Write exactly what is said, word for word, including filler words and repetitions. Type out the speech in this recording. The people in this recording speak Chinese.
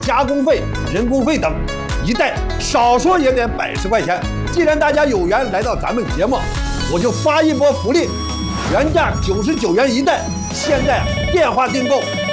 加工费、人工费等，一袋少说也得百十块钱。既然大家有缘来到咱们节目，我就发一波福利，原价九十九元一袋，现在电话订购